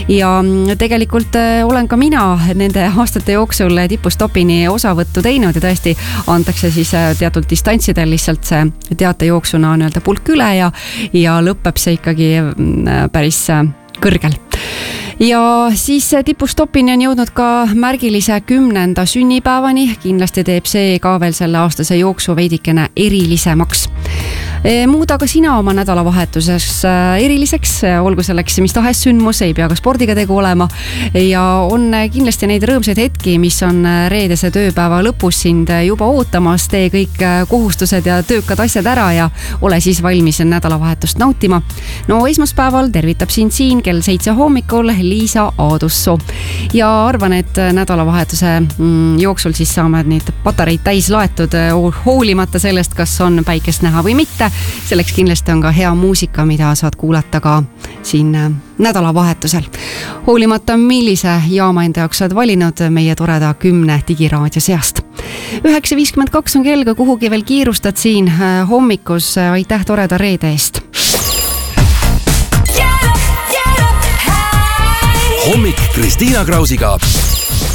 ja tegelikult olen ka mina nende aastate jooksul tipustopini osavõttu teinud ja tõesti antakse siis teatud distantsidel lihtsalt see teatejooksuna nii-öelda pulk üle ja lõpeb see ikkagi päris kõrgel. Ja siis tipustopini on jõudnud ka märgilise 10. sünnipäevani. Kindlasti teeb see ka veel selle aastase jooksu veidikene erilisemaks. Muuda ka sina oma nädalavahetuses eriliseks, olgu selleks mis tahes sündmus, ei pea ka spordiga tegu olema. Ja on kindlasti neid rõõmsaid hetki, mis on reedese tööpäeva lõpus sind juba ootamas. Tee kõik kohustused ja töökad asjad ära ja ole siis valmis nädalavahetust nautima. No esmaspäeval tervitab sind siin kell 7 hommikul Liisa Aadussoo. Ja arvan, et nädalavahetuse jooksul siis saame neid patareid täis laetud hoolimata sellest, kas on päikest näha või mitte. Selleks kindlasti on ka hea muusika, mida saad kuulata ka siin nädalavahetusel. Hoolimata millise jaama enda jaoks saad valinud meie toreda 10 digiraadio seast. 9.52 on kell, kui kuhugi veel kiirustad siin hommikus. Aitäh toreda reede eest! Hommik Kristiina Krausiga.